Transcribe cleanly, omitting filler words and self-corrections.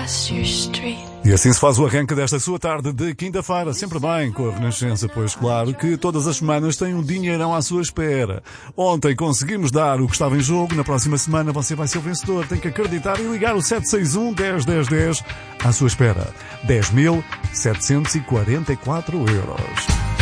across your street. E assim se faz o arranque desta sua tarde de quinta-feira, sempre bem com a Renascença, pois claro que todas as semanas tem um dinheirão à sua espera. Ontem conseguimos dar o que estava em jogo, na próxima semana você vai ser o vencedor, tem que acreditar e ligar o 761 10 10 10 à sua espera. 10.744 euros.